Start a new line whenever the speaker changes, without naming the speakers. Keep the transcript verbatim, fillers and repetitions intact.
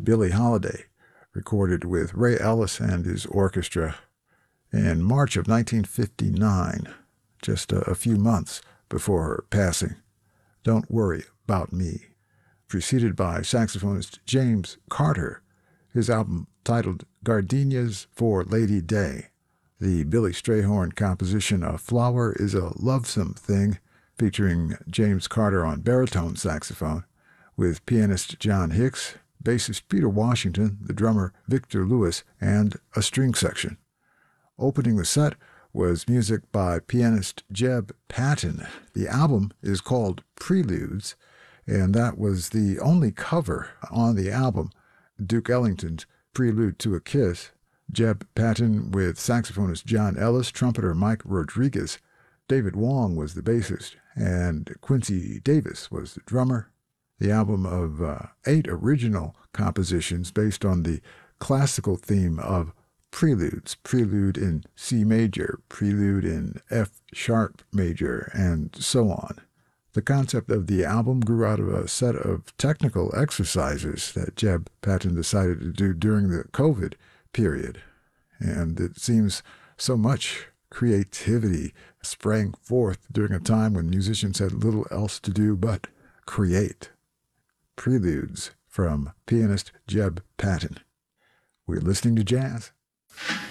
Billie Holiday, recorded with Ray Ellis and his orchestra in March of nineteen fifty-nine, just a, a few months before her passing. Don't Worry About Me, preceded by saxophonist James Carter, his album titled Gardenias for Lady Day. The Billy Strayhorn composition A Flower is a Lovesome Thing, featuring James Carter on baritone saxophone, with pianist John Hicks, bassist Peter Washington, the drummer Victor Lewis, and a string section. Opening the set was music by pianist Jeb Patton. The album is called Preludes, and that was the only cover on the album. Duke Ellington's Prelude to a Kiss, Jeb Patton with saxophonist John Ellis, trumpeter Mike Rodriguez. David Wong was the bassist, and Quincy Davis was the drummer. The album of uh, eight original compositions based on the classical theme of preludes, prelude in C major, prelude in F sharp major, and so on. The concept of the album grew out of a set of technical exercises that Jeb Patton decided to do during the COVID period. And it seems so much creativity sprang forth during a time when musicians had little else to do but create. Preludes from pianist Jeb Patton. We're listening to jazz.